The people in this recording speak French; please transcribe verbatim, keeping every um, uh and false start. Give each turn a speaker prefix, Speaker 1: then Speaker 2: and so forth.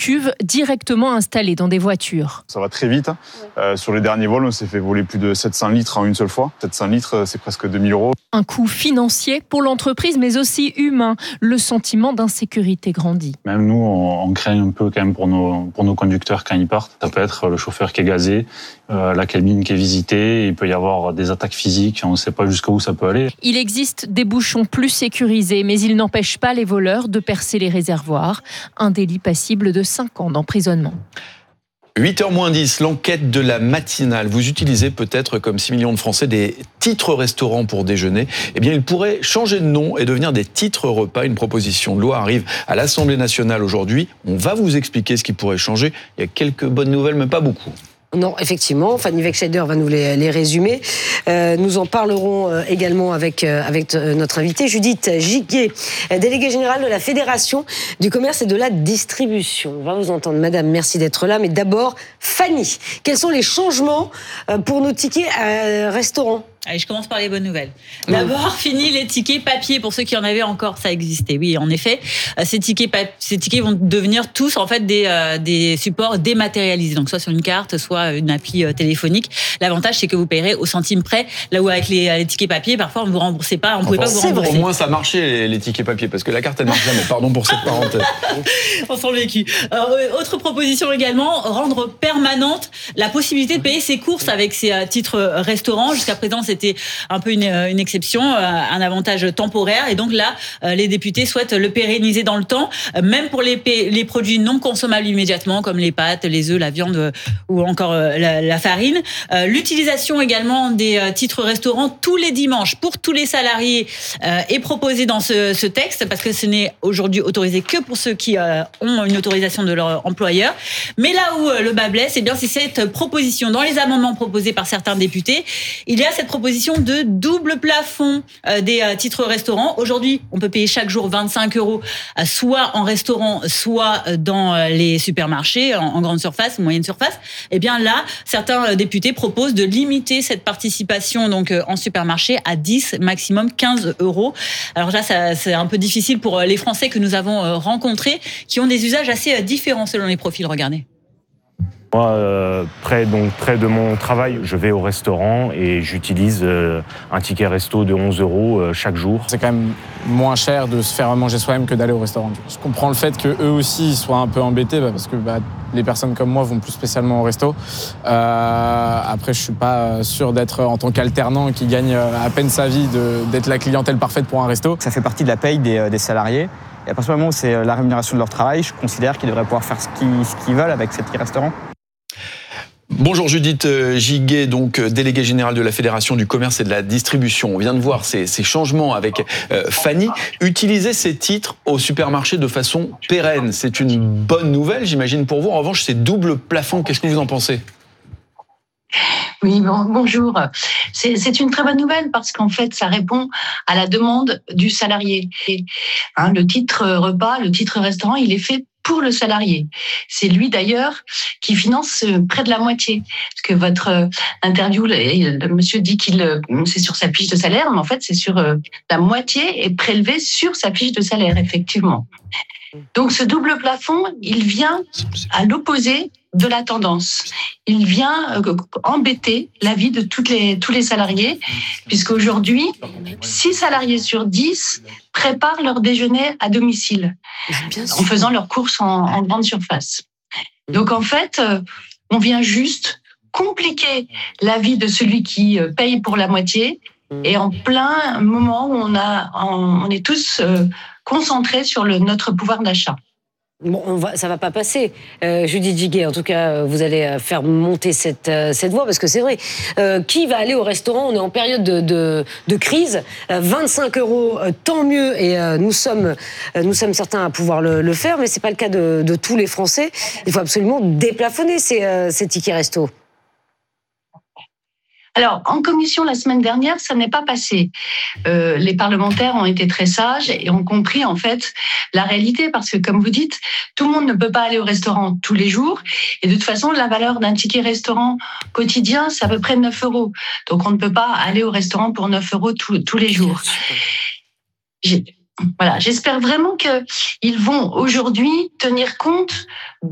Speaker 1: cuves directement installées dans des voitures.
Speaker 2: Ça va très vite. Euh, sur les derniers vols, on s'est fait voler plus de sept cents litres en une seule fois. sept cents litres, c'est presque deux mille euros.
Speaker 1: Un coût financier pour l'entreprise, mais aussi humain. Le sentiment d'insécurité grandit.
Speaker 3: Même nous, on, on craint un peu quand même pour nos, pour nos conducteurs quand ils partent. Ça peut être le chauffeur qui est gazé, euh, la cabine qui est visitée. Il peut y avoir des attaques physiques. On ne sait pas jusqu'où ça peut aller.
Speaker 1: Il existe des bouchons plus sécurisés, mais ils n'empêchent pas les voleurs de percer les réservoirs. Un délit passible de cinq ans d'emprisonnement.
Speaker 4: huit heures moins dix, l'enquête de la matinale. Vous utilisez peut-être, comme six millions de Français, des titres restaurants pour déjeuner. Eh bien, ils pourraient changer de nom et devenir des titres repas. Une proposition de loi arrive à l'Assemblée nationale aujourd'hui. On va vous expliquer ce qui pourrait changer. Il y a quelques bonnes nouvelles, mais pas beaucoup.
Speaker 5: Non, effectivement, Fanny Wegscheider va nous les, les résumer. Euh, nous en parlerons euh, également avec, euh, avec notre invitée Judith Giguet, déléguée générale de la Fédération du commerce et de la distribution. On va vous entendre, madame, merci d'être là. Mais d'abord, Fanny, quels sont les changements pour nos tickets à restaurant ?
Speaker 6: Allez, je commence par les bonnes nouvelles. D'abord, fini les tickets papier. Pour ceux qui en avaient encore, ça existait. Oui, en effet, ces tickets, pap- ces tickets vont devenir tous en fait des, euh, des supports dématérialisés. Donc, soit sur une carte, soit une appli euh, téléphonique. L'avantage, c'est que vous payerez au centime près. Là où avec les, les tickets papier, parfois, on ne vous remboursait pas. On ne pouvait pas vous rembourser.
Speaker 4: Au moins, ça marchait les, les tickets papier, parce que la carte, elle marche jamais. Pardon pour cette parenthèse.
Speaker 6: On sent le vécu. Alors, autre proposition également, rendre permanente la possibilité de payer ses courses avec ces euh, titres restaurants. Jusqu'à présent, c'est C'était un peu une, une exception, un avantage temporaire. Et donc là, les députés souhaitent le pérenniser dans le temps, même pour les, les produits non consommables immédiatement, comme les pâtes, les œufs, la viande ou encore la, la farine. L'utilisation également des titres restaurants tous les dimanches pour tous les salariés est proposée dans ce, ce texte, parce que ce n'est aujourd'hui autorisé que pour ceux qui ont une autorisation de leur employeur. Mais là où le bas blesse, eh bien, c'est cette proposition. Dans les amendements proposés par certains députés, il y a cette proposition de double plafond des titres restaurants. Aujourd'hui, on peut payer chaque jour vingt-cinq euros, soit en restaurant, soit dans les supermarchés, en grande surface, moyenne surface. Eh bien là, certains députés proposent de limiter cette participation donc en supermarché à dix, maximum quinze euros. Alors là, ça, c'est un peu difficile pour les Français que nous avons rencontrés, qui ont des usages assez différents selon les profils. Regardez.
Speaker 7: Moi, euh, près, donc, près de mon travail, je vais au restaurant et j'utilise euh, un ticket resto de onze euros euh, chaque jour.
Speaker 8: C'est quand même moins cher de se faire manger soi-même que d'aller au restaurant. Je comprends le fait qu'eux aussi soient un peu embêtés bah, parce que bah, les personnes comme moi vont plus spécialement au resto. Euh, après, je suis pas sûr d'être en tant qu'alternant qui gagne à peine sa vie, de, d'être la clientèle parfaite pour un resto.
Speaker 9: Ça fait partie de la paye des, des salariés. Et à partir du moment où c'est la rémunération de leur travail, je considère qu'ils devraient pouvoir faire ce qu'ils, ce qu'ils veulent avec ces petits restaurants.
Speaker 4: Bonjour Judith Giguet, donc déléguée générale de la Fédération du commerce et de la distribution. On vient de voir ces, ces changements avec euh, Fanny. Utiliser ces titres au supermarché de façon pérenne, c'est une bonne nouvelle, j'imagine, pour vous. En revanche, ces doubles plafonds, qu'est-ce que vous en pensez ?
Speaker 10: Oui, bon, bonjour. C'est, c'est une très bonne nouvelle parce qu'en fait, ça répond à la demande du salarié. Et, hein, le titre repas, le titre restaurant, il est fait pour le salarié. C'est lui d'ailleurs qui finance près de la moitié. Parce que votre interview, le monsieur dit qu'il c'est sur sa fiche de salaire, mais en fait c'est sur la moitié est prélevée sur sa fiche de salaire, effectivement. Donc ce double plafond, il vient à l'opposé de la tendance. Il vient embêter la vie de toutes les, tous les salariés, puisqu'aujourd'hui, six salariés sur dix préparent leur déjeuner à domicile, en faisant leurs courses en, en grande surface. Donc en fait, on vient juste compliquer la vie de celui qui paye pour la moitié, et en plein moment où on, a, on est tous concentrés sur le, notre pouvoir d'achat.
Speaker 5: Bon, on va, ça va pas passer. Euh, Judith Giguet, en tout cas, vous allez faire monter cette, cette voie, parce que c'est vrai. Euh, qui va aller au restaurant ? On est en période de, de, de crise. Euh, vingt-cinq euros, euh, tant mieux, et euh, nous sommes, euh, nous sommes certains à pouvoir le, le faire, mais c'est pas le cas de, de tous les Français. Il faut absolument déplafonner ces, euh, ces tickets resto.
Speaker 10: Alors, en commission, la semaine dernière, ça n'est pas passé. Euh, les parlementaires ont été très sages et ont compris, en fait, la réalité. Parce que, comme vous dites, tout le monde ne peut pas aller au restaurant tous les jours. Et de toute façon, la valeur d'un ticket restaurant quotidien, c'est à peu près neuf euros. Donc, on ne peut pas aller au restaurant pour neuf euros tous, tous les jours. J'ai, voilà, j'espère vraiment qu'ils vont aujourd'hui tenir compte